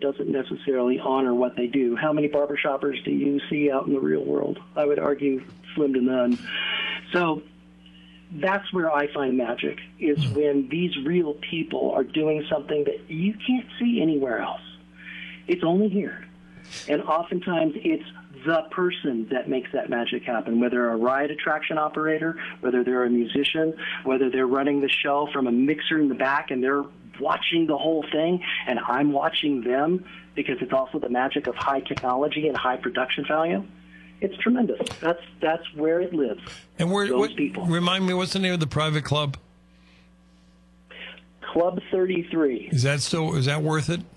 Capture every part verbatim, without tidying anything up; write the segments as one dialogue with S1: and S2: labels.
S1: doesn't necessarily honor what they do. How many barbershoppers do you see out in the real world? I would argue slim to none. So that's where I find magic, is when these real people are doing something that you can't see anywhere else. It's only here. And oftentimes it's the person that makes that magic happen, whether they're a ride attraction operator, whether they're a musician, whether they're running the show from a mixer in the back and they're watching the whole thing and I'm watching them, because it's also the magic of high technology and high production value. It's tremendous. That's that's where it lives.
S2: And where,
S1: those
S2: what,
S1: people.
S2: Remind me, what's the name of the private club?
S1: Club thirty-three.
S2: Is that still, is that worth it?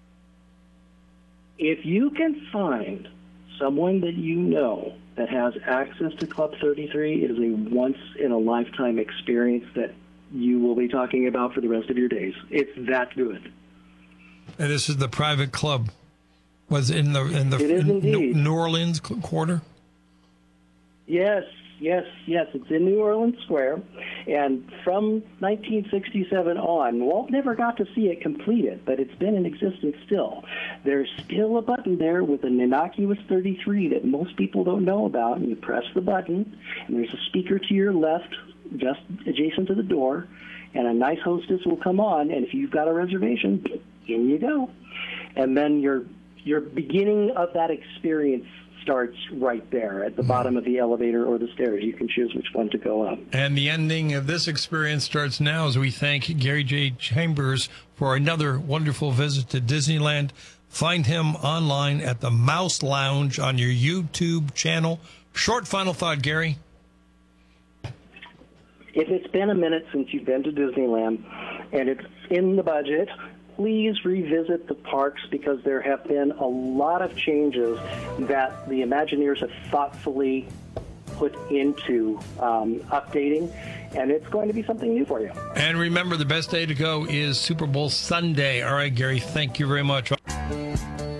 S1: If you can find someone that you know that has access to Club thirty-three, it is a once-in-a-lifetime experience that you will be talking about for the rest of your days. It's that good.
S2: And this is the private club. Was in the in the
S1: it is indeed.
S2: New Orleans quarter?
S1: Yes, yes, yes. It's in New Orleans Square. And from nineteen sixty-seven on, Walt never got to see it completed, but it's been in existence still. There's still a button there with an innocuous thirty-three that most people don't know about, and you press the button, and there's a speaker to your left, just adjacent to the door, and a nice hostess will come on, and if you've got a reservation, in you go. And then your your beginning of that experience starts right there at the bottom of the elevator or the stairs. You can choose which one to go up.
S2: And the ending of this experience starts now as we thank Gary J. Chambers for another wonderful visit to Disneyland. Find him online at the Mouse Lounge on your YouTube channel. Short final thought, Gary.
S1: If it's been a minute since you've been to Disneyland and it's in the budget, please revisit the parks, because there have been a lot of changes that the Imagineers have thoughtfully put into um, updating, and it's going to be something new for you.
S2: And remember, the best day to go is Super Bowl Sunday. All right, Gary, thank you very much.